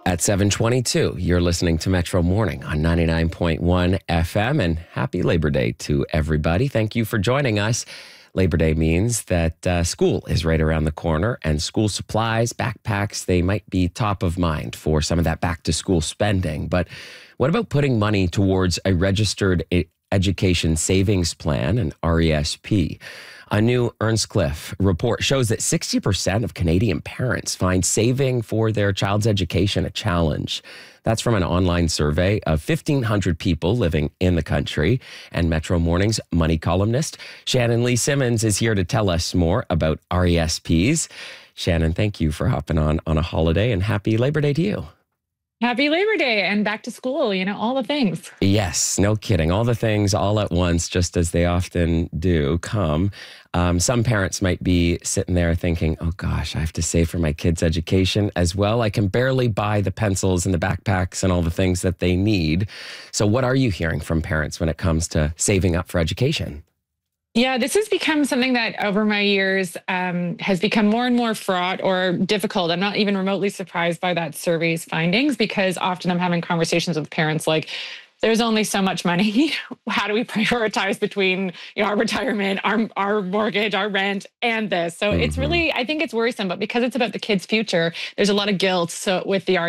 At 7:22, you're listening to Metro Morning on 99.1 FM, and happy Labor Day to everybody. Thank you for joining us. Labor Day means that school is right around the corner, and school supplies, backpacks, they might be top of mind for some of that back-to-school spending. But what about putting money towards a registered education savings plan, an RESP? A new Earnscliffe report shows that 60% of Canadian parents find saving for their child's education a challenge. That's from an online survey of 1,500 people living in the country. And Metro Morning's money columnist, Shannon Lee Simmons, is here to tell us more about RESPs. Shannon, thank you for hopping on a holiday, and happy Labor Day to you. Happy Labor Day and back to school, all the things. Yes, no kidding. All the things all at once, just as they often do come. Some parents might be sitting there thinking, oh gosh, I have to save for my kids' education as well. I can barely buy the pencils and the backpacks and all the things that they need. So what are you hearing from parents when it comes to saving up for education? Yeah, this has become something that over my years has become more and more fraught or difficult. I'm not even remotely surprised by that survey's findings, because often I'm having conversations with parents like, there's only so much money. How do we prioritize between our retirement, our mortgage, our rent, and this? So it's really, I think it's worrisome, but because it's about the kids' future, there's a lot of guilt with the